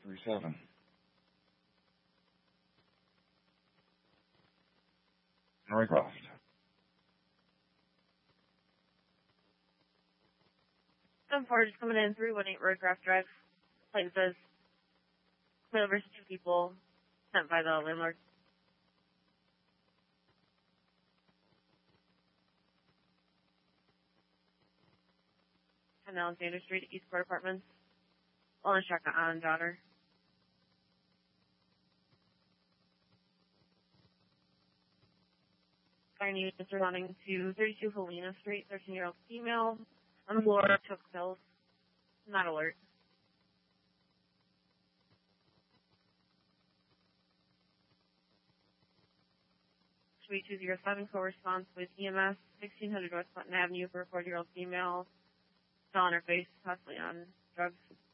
537. Norcroft. I'm forward just coming in 318 Roadcraft Drive. Plate says coming over to 2 people sent by the landlord. And Alexander Street, Eastport Apartments. On check on daughter. Fire units responding to 32 Helena Street, 13-year-old female. On the floor, took pills. Not alert. Suite 207, co-response with EMS, 1600 West Clinton Avenue for a 40-year-old female. Fell on her face, possibly on drugs.